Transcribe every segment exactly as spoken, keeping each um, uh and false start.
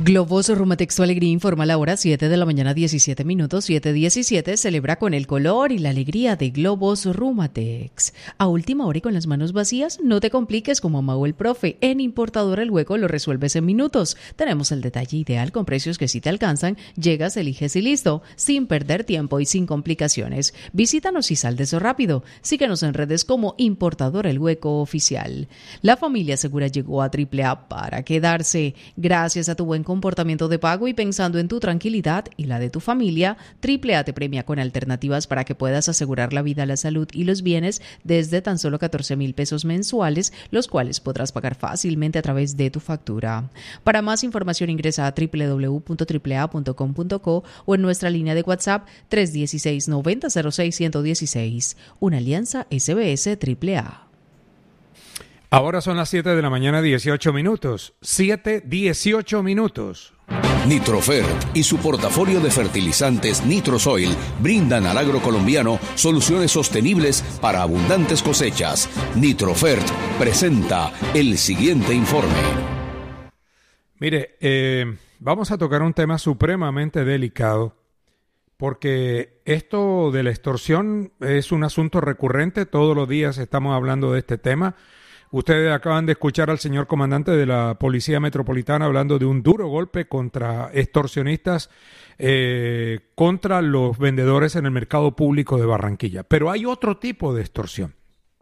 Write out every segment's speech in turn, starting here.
Globos Rumatex Tu Alegría informa la hora siete de la mañana diecisiete minutos, siete diecisiete, celebra con el color y la alegría de Globos Rumatex. A última hora y con las manos vacías, no te compliques como amagó el profe. En Importadora El Hueco lo resuelves en minutos. Tenemos el detalle ideal con precios que si te alcanzan, llegas, eliges y listo, sin perder tiempo y sin complicaciones. Visítanos y sal de eso rápido. Síguenos en redes como Importadora El Hueco Oficial. La familia segura llegó a Triple A para quedarse. Gracias a tu buen comportamiento de pago y pensando en tu tranquilidad y la de tu familia, Triple A te premia con alternativas para que puedas asegurar la vida, la salud y los bienes desde tan solo catorce mil pesos mensuales, los cuales podrás pagar fácilmente a través de tu factura. Para más información ingresa a doble u doble u doble u punto triple a punto com punto co o en nuestra línea de WhatsApp tres uno seis, nueve cero cero seis, uno uno seis. Una alianza S B S Triple A. Ahora son las siete de la mañana, dieciocho minutos. siete, dieciocho minutos. Nitrofert y su portafolio de fertilizantes Nitrosoil brindan al agro colombiano soluciones sostenibles para abundantes cosechas. Nitrofert presenta el siguiente informe. Mire, eh, vamos a tocar un tema supremamente delicado, porque esto de la extorsión es un asunto recurrente. Todos los días estamos hablando de este tema. Ustedes acaban de escuchar al señor comandante de la Policía Metropolitana hablando de un duro golpe contra extorsionistas, eh, contra los vendedores en el mercado público de Barranquilla. Pero hay otro tipo de extorsión.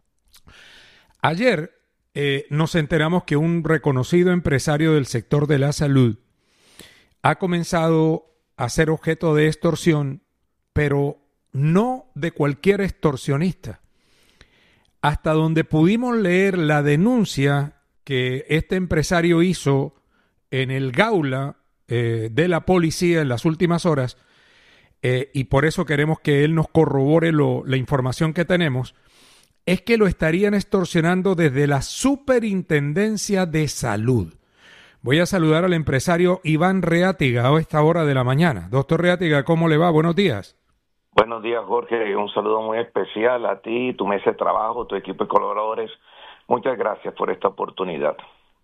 Ayer eh, nos enteramos que un reconocido empresario del sector de la salud ha comenzado a ser objeto de extorsión, pero no de cualquier extorsionista. Hasta donde pudimos leer la denuncia que este empresario hizo en el Gaula eh, de la policía en las últimas horas, eh, y por eso queremos que él nos corrobore lo, la información que tenemos, es que lo estarían extorsionando desde la Superintendencia de Salud. Voy a saludar al empresario Iván Reátiga a esta hora de la mañana. Doctor Reátiga, ¿cómo le va? Buenos días. Buenos días, Jorge. Un saludo muy especial a ti, tu mesa de trabajo, tu equipo de colaboradores. Muchas gracias por esta oportunidad.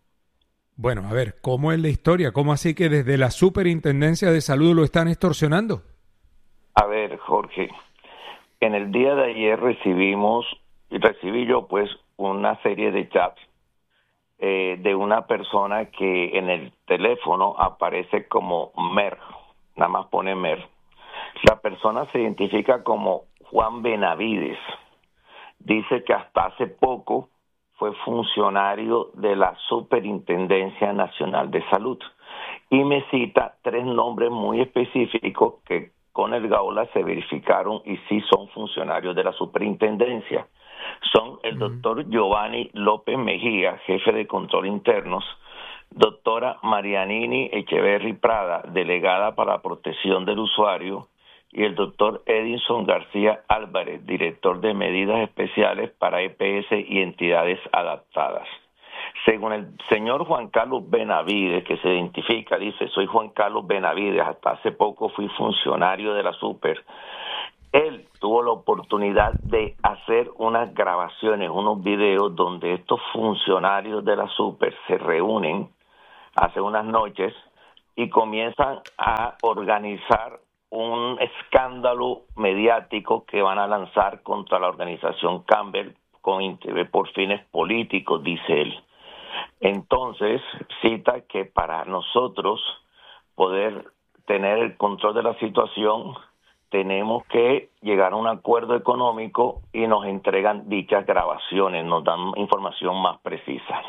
Bueno, a ver, ¿cómo es la historia? ¿Cómo así que desde la Superintendencia de Salud lo están extorsionando? A ver, Jorge, en el día de ayer recibimos, y recibí yo pues una serie de chats eh, de una persona que en el teléfono aparece como Mer, nada más pone Mer. La persona se identifica como Juan Benavides. Dice que hasta hace poco fue funcionario de la Superintendencia Nacional de Salud. Y me cita tres nombres muy específicos que con el Gaula se verificaron y sí son funcionarios de la superintendencia. Son el doctor Giovanni López Mejía, jefe de control internos, doctora Marianini Echeverry Prada, delegada para la protección del usuario, y el doctor Edinson García Álvarez, director de medidas especiales para E P S y entidades adaptadas. Según el señor Juan Carlos Benavides, que se identifica, dice, soy Juan Carlos Benavides, hasta hace poco fui funcionario de la Super. Él tuvo la oportunidad de hacer unas grabaciones, unos videos donde estos funcionarios de la Super se reúnen hace unas noches y comienzan a organizar un escándalo mediático que van a lanzar contra la organización Campbell con interés por fines políticos, dice él. Entonces, cita que para nosotros poder tener el control de la situación, tenemos que llegar a un acuerdo económico y nos entregan dichas grabaciones, nos dan información más precisa.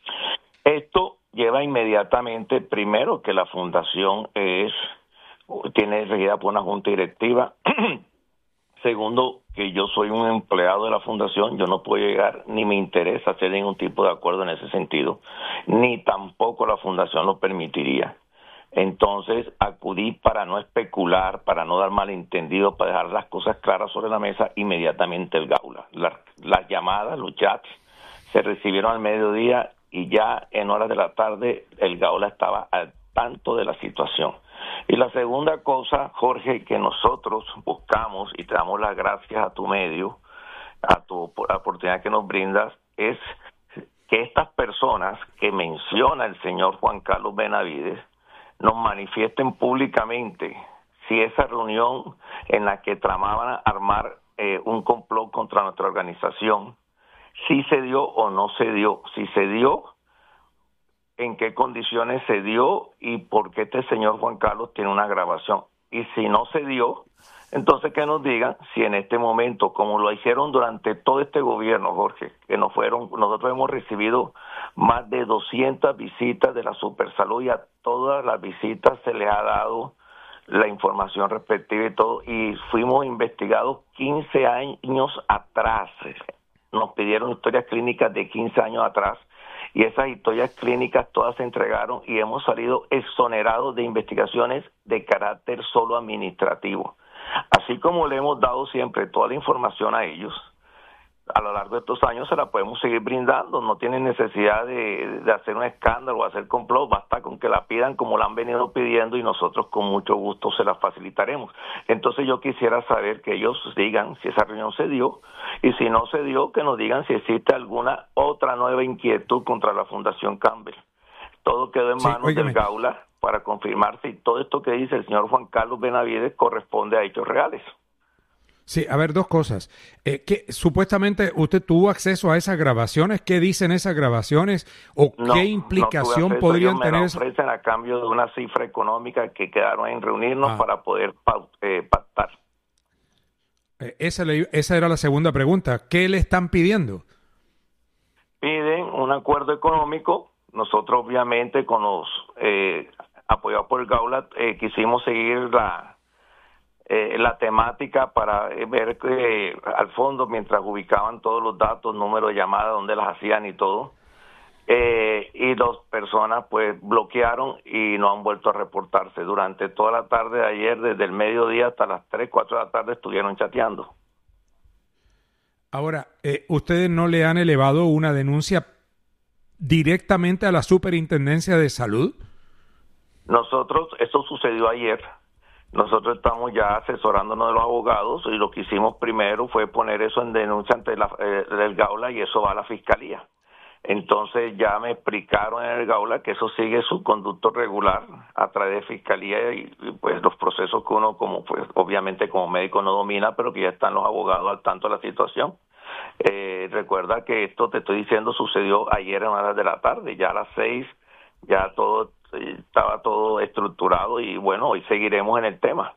Esto lleva inmediatamente, primero, que la fundación es tiene regida por una junta directiva. Segundo, que yo soy un empleado de la fundación, yo no puedo llegar, ni me interesa hacer ningún tipo de acuerdo en ese sentido, ni tampoco la fundación lo permitiría. Entonces acudí para no especular, para no dar malentendidos, para dejar las cosas claras sobre la mesa, inmediatamente el Gaula. Las, las llamadas, los chats se recibieron al mediodía y ya en horas de la tarde el Gaula estaba al tanto de la situación. Y la segunda cosa, Jorge, que nosotros buscamos y te damos las gracias a tu medio, a tu a la oportunidad que nos brindas, es que estas personas que menciona el señor Juan Carlos Benavides nos manifiesten públicamente si esa reunión en la que tramaban armar eh, un complot contra nuestra organización, si se dio o no se dio, si se dio, en qué condiciones se dio y por qué este señor Juan Carlos tiene una grabación. Y si no se dio, entonces que nos digan si en este momento, como lo hicieron durante todo este gobierno, Jorge, que nos fueron, nosotros hemos recibido más de doscientas visitas de la Supersalud y a todas las visitas se les ha dado la información respectiva y todo, y fuimos investigados quince años atrás. Nos pidieron historias clínicas de quince años atrás y esas historias clínicas todas se entregaron y hemos salido exonerados de investigaciones de carácter solo administrativo. Así como le hemos dado siempre toda la información a ellos, a lo largo de estos años se la podemos seguir brindando, no tienen necesidad de, de hacer un escándalo o hacer complot, basta con que la pidan como la han venido pidiendo y nosotros con mucho gusto se la facilitaremos. Entonces yo quisiera saber que ellos digan si esa reunión se dio y si no se dio, que nos digan si existe alguna otra nueva inquietud contra la Fundación Campbell. Todo quedó en manos sí, del Gaula para confirmar si todo esto que dice el señor Juan Carlos Benavides corresponde a hechos reales. Sí, a ver, dos cosas. Eh, que supuestamente usted tuvo acceso a esas grabaciones. ¿Qué dicen esas grabaciones? ¿O no, qué implicación no podrían Ellos tener? Me la ofrecen a cambio de una cifra económica que quedaron en reunirnos ah. para poder eh, pactar. Eh, esa, le, esa era la segunda pregunta. ¿Qué le están pidiendo? Piden un acuerdo económico. Nosotros, obviamente, con los eh, apoyados por el Gaula, eh, quisimos seguir la... Eh, la temática para eh, ver que eh, al fondo, mientras ubicaban todos los datos, número de llamadas, dónde las hacían y todo, eh, y dos personas pues bloquearon y no han vuelto a reportarse. Durante toda la tarde de ayer, desde el mediodía hasta las tres, cuatro de la tarde, estuvieron chateando. Ahora, eh, ¿ustedes no le han elevado una denuncia directamente a la Superintendencia de Salud? Nosotros, eso sucedió ayer. Nosotros estamos ya asesorándonos de los abogados y lo que hicimos primero fue poner eso en denuncia ante la, eh, el Gaula y eso va a la Fiscalía. Entonces ya me explicaron en el Gaula que eso sigue su conducto regular a través de Fiscalía y, y pues los procesos que uno como pues obviamente como médico no domina, pero que ya están los abogados al tanto de la situación. Eh, recuerda que esto te estoy diciendo sucedió ayer en horas de la tarde, ya a las seis ya todo estaba todo estructurado y bueno, hoy seguiremos en el tema.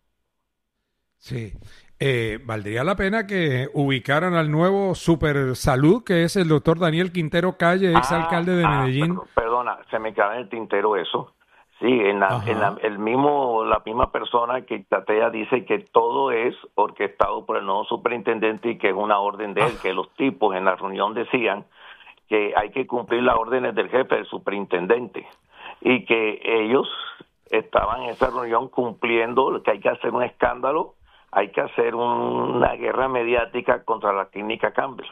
Sí, eh, valdría la pena que ubicaran al nuevo Super Salud, que es el doctor Daniel Quintero Calle, ex alcalde de ah, Medellín. Ah, perdona, se me queda en el tintero eso. Sí, en la, en la, el mismo, la misma persona que Tatea dice que todo es orquestado por el nuevo superintendente y que es una orden de él, ah. que los tipos en la reunión decían que hay que cumplir las órdenes del jefe, del superintendente, y que ellos estaban en esa reunión cumpliendo, que hay que hacer un escándalo, hay que hacer una guerra mediática contra la clínica Campbell.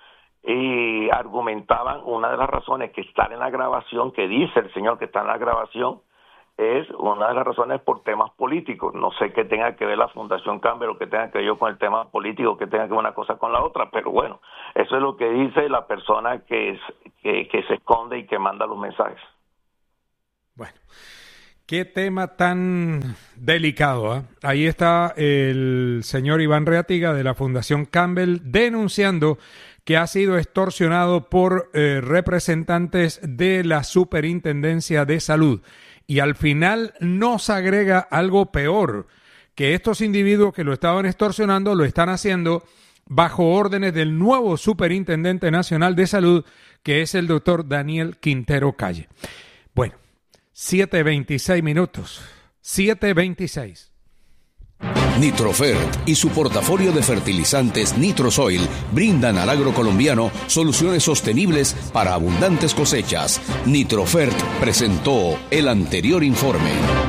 Y argumentaban una de las razones que está en la grabación, que dice el señor que está en la grabación, es una de las razones por temas políticos. No sé qué tenga que ver la Fundación Campbell o que tenga que ver yo con el tema político, que tenga que ver una cosa con la otra, pero bueno, eso es lo que dice la persona que, es, que, que se esconde y que manda los mensajes. Bueno, qué tema tan delicado, ¿eh? Ahí está el señor Iván Reatiga de la Fundación Campbell denunciando que ha sido extorsionado por eh, representantes de la Superintendencia de Salud. Y al final nos agrega algo peor, que estos individuos que lo estaban extorsionando lo están haciendo bajo órdenes del nuevo Superintendente Nacional de Salud, que es el doctor Daniel Quintero Calle. Bueno, siete veintiséis minutos, siete veintiséis. Nitrofert y su portafolio de fertilizantes Nitrosoil brindan al agro colombiano soluciones sostenibles para abundantes cosechas. Nitrofert presentó el anterior informe.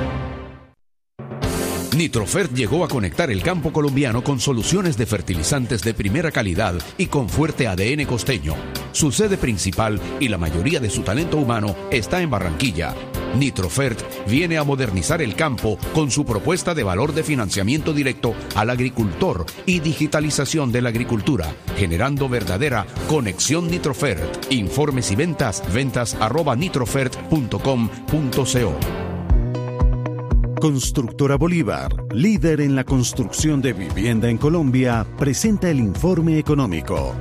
Nitrofert llegó a conectar el campo colombiano con soluciones de fertilizantes de primera calidad y con fuerte A D N costeño. Su sede principal y la mayoría de su talento humano está en Barranquilla. Nitrofert viene a modernizar el campo con su propuesta de valor de financiamiento directo al agricultor y digitalización de la agricultura, generando verdadera conexión Nitrofert. Informes y ventas, ventas arroba nitrofert punto com punto co. Constructora Bolívar, líder en la construcción de vivienda en Colombia, presenta el informe económico.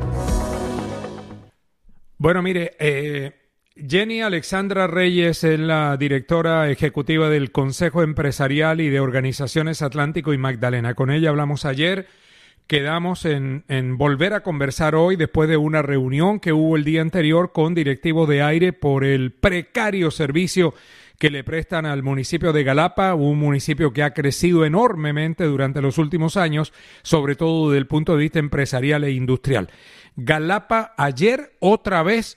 Bueno, mire, eh, Jenny Alexandra Reyes es la directora ejecutiva del Consejo Empresarial y de Organizaciones Atlántico y Magdalena. Con ella hablamos ayer. Quedamos en, en volver a conversar hoy después de una reunión que hubo el día anterior con directivos de Aire por el precario servicio que le prestan al municipio de Galapa, un municipio que ha crecido enormemente durante los últimos años, sobre todo desde el punto de vista empresarial e industrial. Galapa ayer otra vez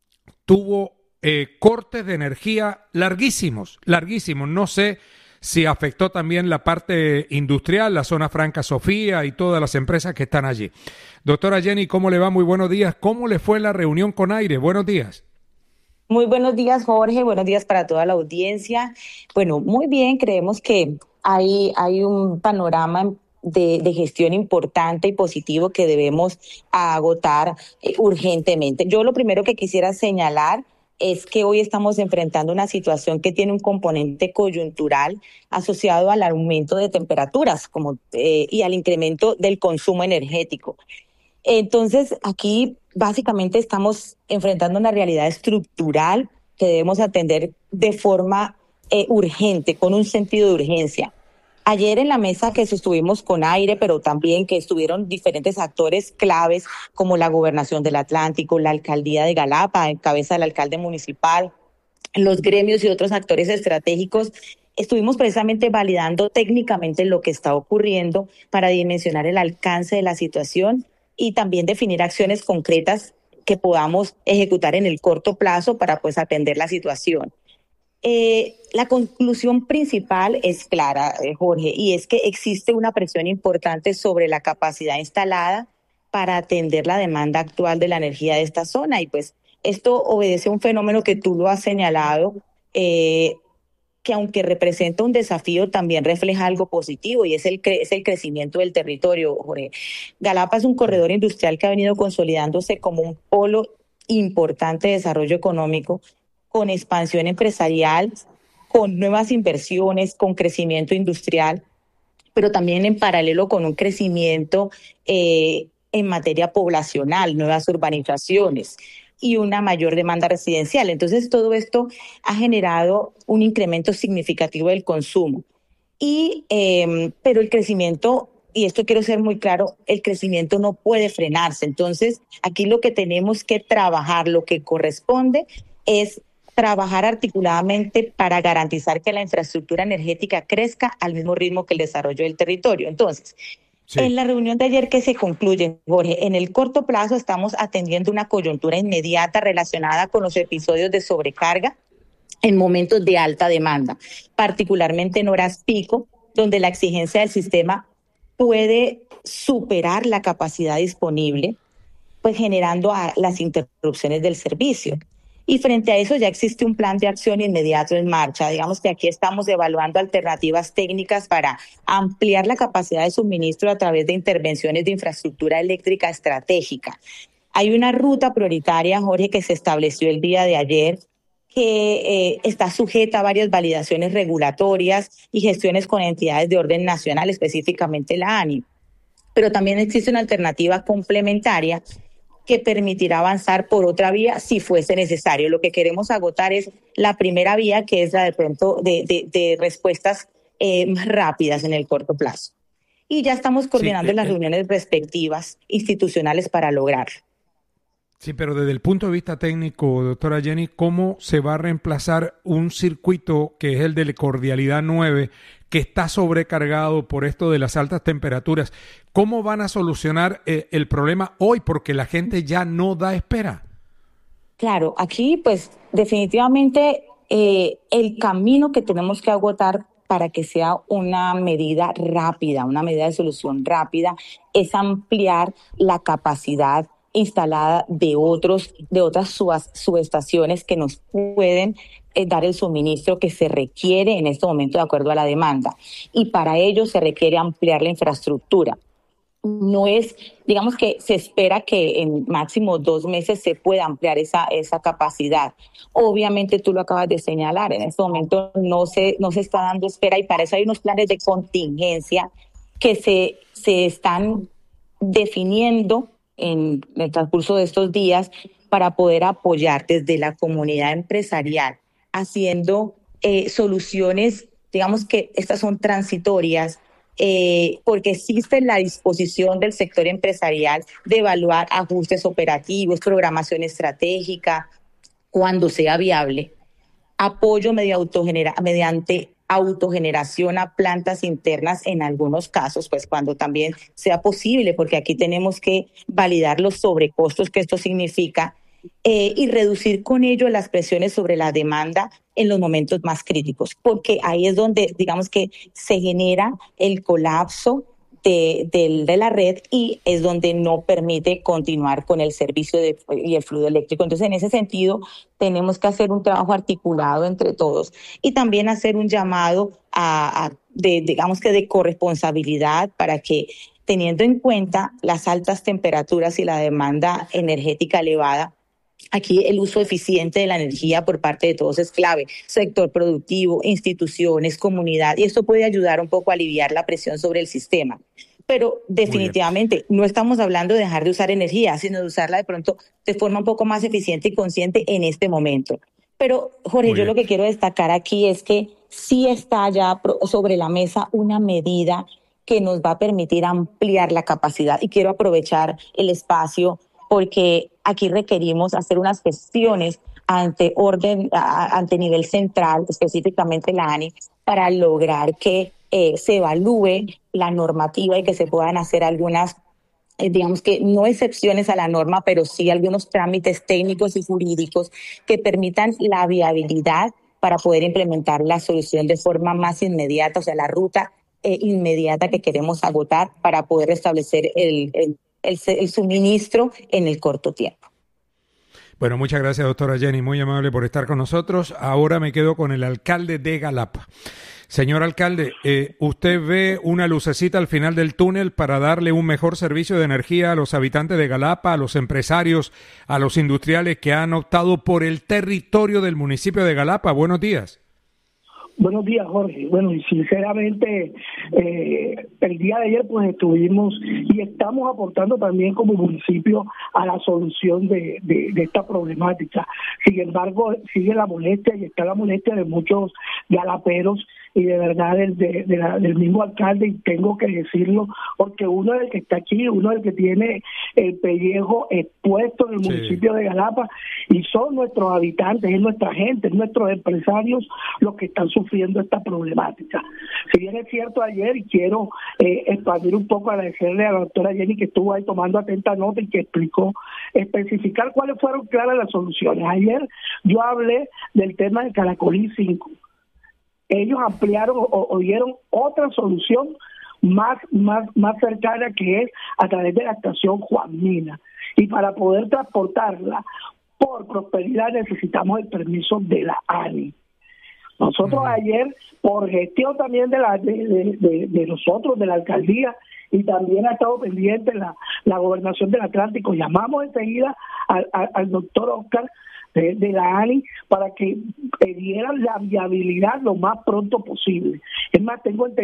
tuvo eh, cortes de energía larguísimos, larguísimos. No sé si afectó también la parte industrial, la zona Franca Sofía y todas las empresas que están allí. Doctora Jenny, ¿cómo le va? Muy buenos días. ¿Cómo le fue la reunión con Aire? Buenos días. Muy buenos días, Jorge. Buenos días para toda la audiencia. Bueno, muy bien. Creemos que hay, hay un panorama de, de gestión importante y positivo que debemos agotar eh, urgentemente. Yo lo primero que quisiera señalar es que hoy estamos enfrentando una situación que tiene un componente coyuntural asociado al aumento de temperaturas como, eh, y al incremento del consumo energético. Entonces, aquí básicamente estamos enfrentando una realidad estructural que debemos atender de forma eh, urgente, con un sentido de urgencia. Ayer en la mesa que sostuvimos con Aire, pero también que estuvieron diferentes actores claves como la Gobernación del Atlántico, la Alcaldía de Galapa, en cabeza del alcalde municipal, los gremios y otros actores estratégicos, estuvimos precisamente validando técnicamente lo que está ocurriendo para dimensionar el alcance de la situación y también definir acciones concretas que podamos ejecutar en el corto plazo para pues atender la situación. Eh, la conclusión principal es clara, eh, Jorge, y es que existe una presión importante sobre la capacidad instalada para atender la demanda actual de la energía de esta zona. Y pues esto obedece a un fenómeno que tú lo has señalado, eh, que aunque representa un desafío, también refleja algo positivo, y es el, cre- es el crecimiento del territorio, Jorge. Galapa es un corredor industrial que ha venido consolidándose como un polo importante de desarrollo económico, con expansión empresarial, con nuevas inversiones, con crecimiento industrial, pero también en paralelo con un crecimiento eh, en materia poblacional, nuevas urbanizaciones y una mayor demanda residencial. Entonces, todo esto ha generado un incremento significativo del consumo. Y, eh, pero el crecimiento, y esto quiero ser muy claro, el crecimiento no puede frenarse. Entonces, aquí lo que tenemos que trabajar, lo que corresponde es trabajar articuladamente para garantizar que la infraestructura energética crezca al mismo ritmo que el desarrollo del territorio. Entonces, sí. En la reunión de ayer que se concluye, Jorge, en el corto plazo estamos atendiendo una coyuntura inmediata relacionada con los episodios de sobrecarga en momentos de alta demanda, particularmente en horas pico, donde la exigencia del sistema puede superar la capacidad disponible, pues generando a las interrupciones del servicio. Y frente a eso ya existe un plan de acción inmediato en marcha. Digamos que aquí estamos evaluando alternativas técnicas para ampliar la capacidad de suministro a través de intervenciones de infraestructura eléctrica estratégica. Hay una ruta prioritaria, Jorge, que se estableció el día de ayer, que eh, está sujeta a varias validaciones regulatorias y gestiones con entidades de orden nacional, específicamente la ANI. Pero también existe una alternativa complementaria que permitirá avanzar por otra vía si fuese necesario. Lo que queremos agotar es la primera vía, que es la de pronto de, de, de respuestas eh, más rápidas en el corto plazo. Y ya estamos coordinando sí, eh, las reuniones respectivas institucionales para lograrlo. Sí, pero desde el punto de vista técnico, doctora Jenny, ¿cómo se va a reemplazar un circuito que es el de Cordialidad nueve, que está sobrecargado por esto de las altas temperaturas? ¿Cómo van a solucionar eh, el problema hoy? Porque la gente ya no da espera. Claro, aquí pues definitivamente eh, el camino que tenemos que agotar para que sea una medida rápida, una medida de solución rápida, es ampliar la capacidad instalada de otros de otras subestaciones que nos pueden eh, dar el suministro que se requiere en este momento de acuerdo a la demanda. Y para ello se requiere ampliar la infraestructura. no es, digamos que se espera que en máximo dos meses se pueda ampliar esa, esa capacidad. Obviamente tú lo acabas de señalar, en este momento no se, no se está dando espera y para eso hay unos planes de contingencia que se, se están definiendo en el transcurso de estos días para poder apoyar desde la comunidad empresarial, haciendo eh, soluciones, digamos que estas son transitorias, eh, porque existe la disposición del sector empresarial de evaluar ajustes operativos, programación estratégica, cuando sea viable, apoyo mediante, autogenera, mediante autogeneración a plantas internas en algunos casos, pues cuando también sea posible, porque aquí tenemos que validar los sobrecostos que esto significa eh, y reducir con ello las presiones sobre la demanda en los momentos más críticos, porque ahí es donde, digamos que se genera el colapso de, de, de la red y es donde no permite continuar con el servicio de, y el fluido eléctrico. Entonces, en ese sentido, tenemos que hacer un trabajo articulado entre todos y también hacer un llamado a, a de, digamos que de corresponsabilidad para que, teniendo en cuenta las altas temperaturas y la demanda energética elevada, aquí el uso eficiente de la energía por parte de todos es clave. Sector productivo, instituciones, comunidad, y esto puede ayudar un poco a aliviar la presión sobre el sistema. Pero definitivamente no estamos hablando de dejar de usar energía, sino de usarla de pronto de forma un poco más eficiente y consciente en este momento. Pero, Jorge, yo lo que quiero destacar aquí es que sí está ya sobre la mesa una medida que nos va a permitir ampliar la capacidad. Y quiero aprovechar el espacio porque aquí requerimos hacer unas gestiones ante orden, ante nivel central, específicamente la ANI, para lograr que eh, se evalúe la normativa y que se puedan hacer algunas, eh, digamos que no excepciones a la norma, pero sí algunos trámites técnicos y jurídicos que permitan la viabilidad para poder implementar la solución de forma más inmediata, o sea, la ruta eh, inmediata que queremos agotar para poder restablecer el, el El, el suministro en el corto tiempo. Bueno, muchas gracias, doctora Jenny, muy amable por estar con nosotros. Ahora me quedo con el alcalde de Galapa. Señor alcalde, eh, ¿usted ve una lucecita al final del túnel para darle un mejor servicio de energía a los habitantes de Galapa, a los empresarios, a los industriales que han optado por el territorio del municipio de Galapa? Buenos días. Buenos días, Jorge. Bueno, y sinceramente, eh, el día de ayer pues estuvimos y estamos aportando también como municipio a la solución de, de, de esta problemática. Sin embargo, sigue la molestia y está la molestia de muchos galaperos y de verdad del, de, de la, del mismo alcalde, y tengo que decirlo porque uno es el que está aquí, uno es el que tiene el pellejo expuesto en el sí. municipio de Galapa, y son nuestros habitantes, es nuestra gente, es nuestros empresarios los que están sufriendo esta problemática. Si bien es cierto ayer, y quiero eh, expandir un poco, agradecerle a la doctora Jenny que estuvo ahí tomando atenta nota y que explicó, especificar cuáles fueron claras las soluciones. Ayer yo hablé del tema del Caracolí cinco. Ellos ampliaron o, o dieron otra solución más, más, más cercana, que es a través de la estación Juan Mina. Y para poder transportarla por Prosperidad necesitamos el permiso de la ANI. Nosotros uh-huh. ayer, por gestión también de, la, de, de, de, de nosotros, de la alcaldía, y también ha estado pendiente la, la gobernación del Atlántico, llamamos enseguida al, al, al doctor Oscar de, de la ANI para que dieran la viabilidad lo más pronto posible. Es más, tengo entendido